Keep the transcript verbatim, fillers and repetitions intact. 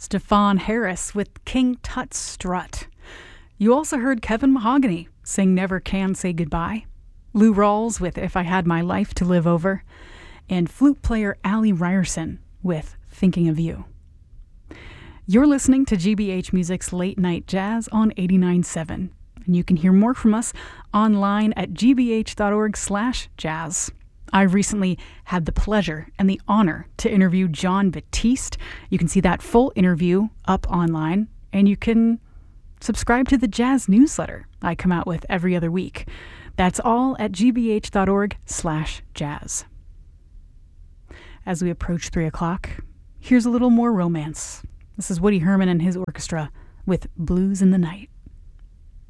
Stefan Harris with King Tut's Strut. You also heard Kevin Mahogany sing Never Can Say Goodbye, Lou Rawls with If I Had My Life to Live Over, and flute player Allie Ryerson with Thinking of You. You're listening to G B H Music's Late Night Jazz on eighty-nine point seven, and you can hear more from us online at g b h dot org slash jazz. I recently had the pleasure and the honor to interview Jon Batiste. You can see that full interview up online, and you can subscribe to the jazz newsletter I come out with every other week. That's all at g b h dot org slash jazz. As we approach three o'clock, here's a little more romance. This is Woody Herman and his orchestra with Blues in the Night.